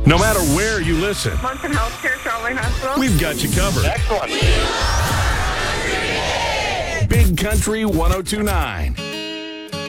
No matter where you listen, Munson Healthcare, Charlotte Hospital. we've got you covered. Excellent. Big Country 102.9.